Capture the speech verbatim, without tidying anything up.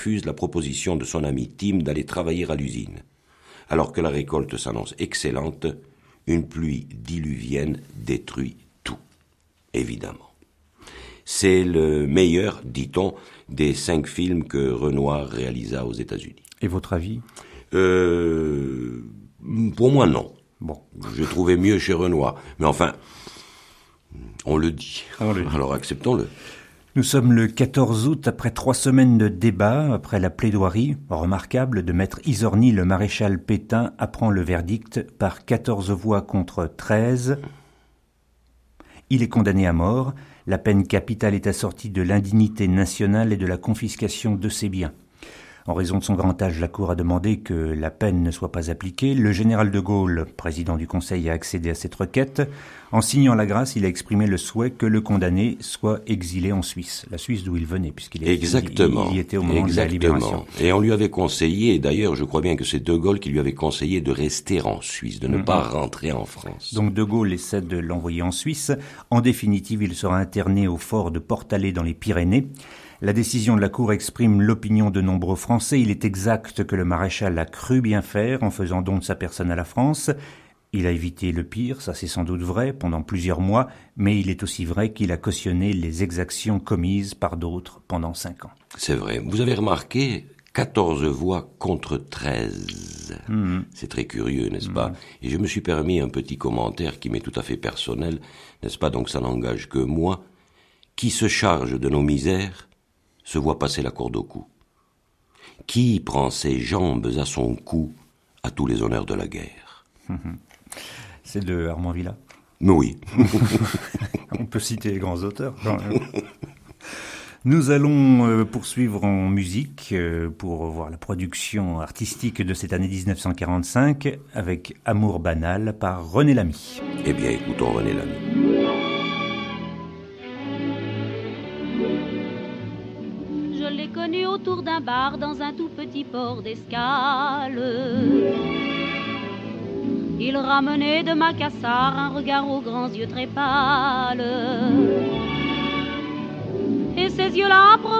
refuse la proposition de son ami Tim d'aller travailler à l'usine. Alors que la récolte s'annonce excellente, une pluie diluvienne détruit tout, évidemment. C'est le meilleur, dit-on, des cinq films que Renoir réalisa aux États-Unis. Et votre avis ? Euh, pour moi, non. Bon. J'ai trouvé mieux chez Renoir. Mais enfin, on le dit. On le dit. Alors acceptons-le. Nous sommes le quatorze août, après trois semaines de débats, après la plaidoirie remarquable de maître Izorni, le maréchal Pétain apprend le verdict par quatorze voix contre treize. Il est condamné à mort. La peine capitale est assortie de l'indignité nationale et de la confiscation de ses biens. En raison de son grand âge, la Cour a demandé que la peine ne soit pas appliquée. Le général de Gaulle, président du Conseil, a accédé à cette requête. En signant la grâce, il a exprimé le souhait que le condamné soit exilé en Suisse, la Suisse d'où il venait, puisqu'il est, Exactement. Il, il y était au moment Exactement. de la libération. Et on lui avait conseillé, et d'ailleurs je crois bien que c'est de Gaulle qui lui avait conseillé de rester en Suisse, de ne mmh. pas rentrer en France. Donc de Gaulle essaie de l'envoyer en Suisse. En définitive, il sera interné au fort de Portalet dans les Pyrénées. La décision de la Cour exprime l'opinion de nombreux Français. Il est exact que le maréchal a cru bien faire en faisant don de sa personne à la France. Il a évité le pire, ça c'est sans doute vrai, pendant plusieurs mois, mais il est aussi vrai qu'il a cautionné les exactions commises par d'autres pendant cinq ans. C'est vrai. Vous avez remarqué quatorze voix contre treize. Mmh. C'est très curieux, n'est-ce mmh. pas ? Et je me suis permis un petit commentaire qui m'est tout à fait personnel, n'est-ce pas ? Donc ça n'engage que moi. Qui se charge de nos misères se voit passer la corde au cou. Qui prend ses jambes à son cou à tous les honneurs de la guerre. C'est de Armand Villa. Oui. On peut citer les grands auteurs quand même. Nous allons euh, poursuivre en musique euh, pour voir la production artistique de cette année dix-neuf cent quarante-cinq avec Amour banal par René Lamy. Eh bien, écoutons René Lamy. Connu autour d'un bar dans un tout petit port d'Escale. Il ramenait de Macassar un regard aux grands yeux très pâles. Et ces yeux-là